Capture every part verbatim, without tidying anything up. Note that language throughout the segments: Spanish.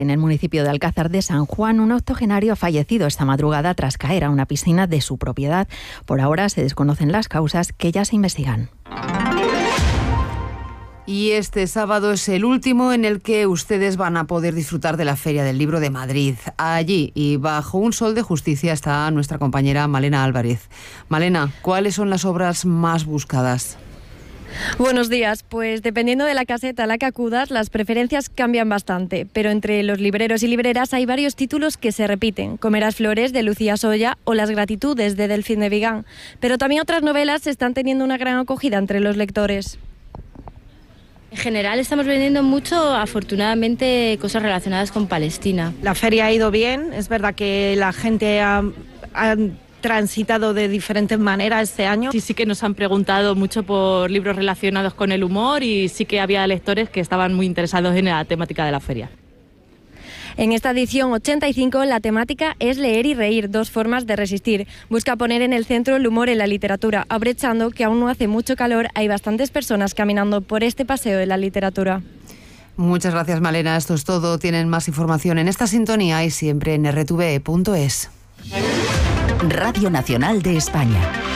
En el municipio de Alcázar de San Juan, un octogenario ha fallecido esta madrugada tras caer a una piscina de su propiedad. Por ahora se desconocen las causas, que ya se investigan. Y este sábado es el último en el que ustedes van a poder disfrutar de la Feria del Libro de Madrid. Allí y bajo un sol de justicia está nuestra compañera Malena Álvarez. Malena, ¿cuáles son las obras más buscadas? Buenos días. Pues dependiendo de la caseta a la que acudas, las preferencias cambian bastante, pero entre los libreros y libreras hay varios títulos que se repiten. Comerás flores, de Lucía Soya, o Las gratitudes, de Delfín de Vigán. Pero también otras novelas están teniendo una gran acogida entre los lectores. En general estamos vendiendo mucho, afortunadamente, cosas relacionadas con Palestina. La feria ha ido bien, es verdad que la gente ha... ha transitado de diferentes maneras este año. Sí, sí que nos han preguntado mucho por libros relacionados con el humor y sí que había lectores que estaban muy interesados en la temática de la feria. En esta edición ochenta y cinco la temática es leer y reír, dos formas de resistir. Busca poner en el centro el humor en la literatura, aprovechando que aún no hace mucho calor, hay bastantes personas caminando por este paseo de la literatura. Muchas gracias, Malena. Esto es todo. Tienen más información en esta sintonía y siempre en erre te ve punto es. Radio Nacional de España.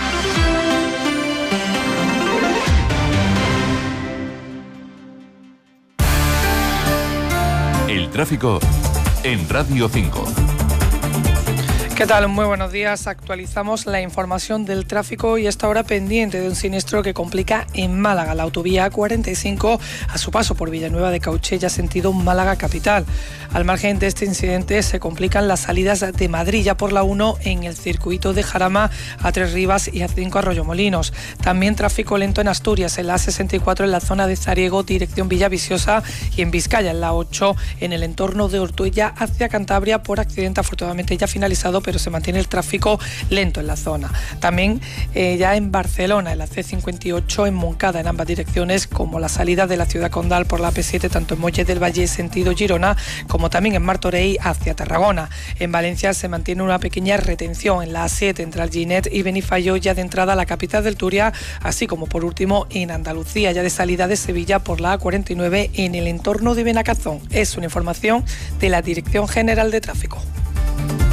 El tráfico en Radio cinco. ¿Qué tal? Muy buenos días. Actualizamos la información del tráfico y esta hora pendiente de un siniestro que complica en Málaga la autovía A cuarenta y cinco a su paso por Villanueva de Cauchella, sentido Málaga capital. Al margen de este incidente se complican las salidas de Madrid ya por la uno en el circuito de Jarama a Tres Rivas y a cinco Arroyomolinos. También tráfico lento en Asturias, en la A sesenta y cuatro en la zona de Zariego, dirección Villaviciosa, y en Vizcaya, en la ocho en el entorno de Ortuella hacia Cantabria por accidente afortunadamente ya finalizado, pero se mantiene el tráfico lento en la zona. También eh, ya en Barcelona, en la ce cincuenta y ocho en Moncada, en ambas direcciones, como la salida de la ciudad condal por la A P siete, tanto en Molles del Valle sentido Girona, como también en Martorell hacia Tarragona. En Valencia se mantiene una pequeña retención en la A siete entre Alginet y Benifayó, ya de entrada a la capital del Turia, así como por último en Andalucía, ya de salida de Sevilla por la A cuarenta y nueve en el entorno de Benacazón. Es una información de la Dirección General de Tráfico.